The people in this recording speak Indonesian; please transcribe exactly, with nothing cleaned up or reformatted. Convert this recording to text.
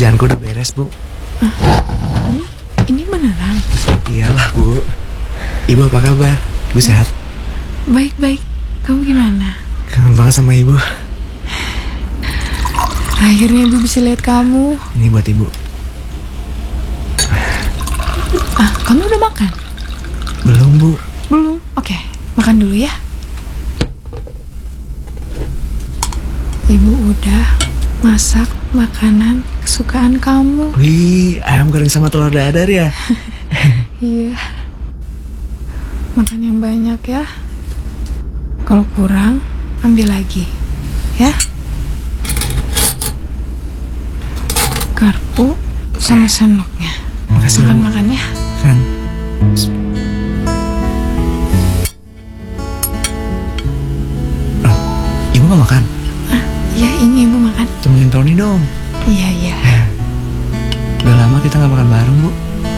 Kerjaanku udah beres, Bu. Ah, ini, ini beneran? Iyalah, Bu. Ibu apa kabar? Ibu sehat? Baik-baik. Kamu gimana? Kangen banget sama Ibu. Akhirnya Ibu bisa lihat kamu. Ini buat Ibu. Ah, kamu udah makan? Belum, Bu. Belum. Oke, makan dulu ya. Ibu udah masak makanan kesukaan kamu. Wih, ayam goreng sama telur dadar ya? Iya. Makan yang banyak ya. Kalau kurang, ambil lagi. Ya. Garpu sama sendoknya. Makasih, Bu. Makan-makan ya. Kan. Oh, Ibu gak makan? Ah, iya ini Ibu makan. Temenin Tony dong. Iya, iya. Udah lama kita gak makan bareng, Bu.